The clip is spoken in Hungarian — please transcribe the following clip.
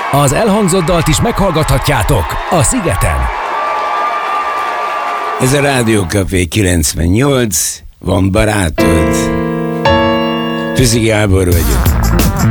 Az elhangzott dalt is meghallgathatjátok a Szigeten. Ez a Rádió Café 98, van barátod. Füzi Gábor vagyok.